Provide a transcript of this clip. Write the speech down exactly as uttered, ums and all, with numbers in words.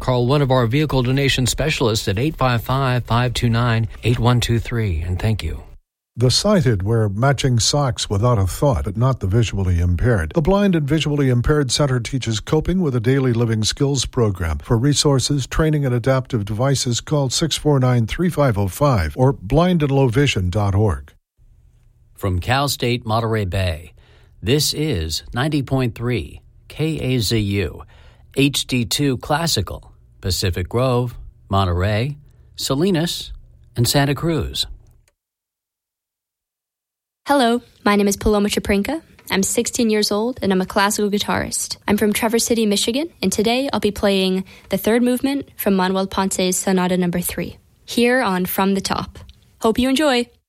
Call one of our vehicle donation specialists at eight five five, five two nine, eight one two three, and thank you. The sighted wear matching socks without a thought, but not the visually impaired. The Blind and Visually Impaired Center teaches coping with a daily living skills program. For resources, training, and adaptive devices, call six four nine, three five zero five or blind and low vision dot org. From Cal State Monterey Bay, this is ninety point three K A Z U, H D two Classical, Pacific Grove, Monterey, Salinas, and Santa Cruz. Hello, my name is Paloma Chaprinka. I'm sixteen years old, and I'm a classical guitarist. I'm from Traverse City, Michigan, and today I'll be playing the third movement from Manuel Ponce's Sonata Number three, here on From the Top. Hope you enjoy!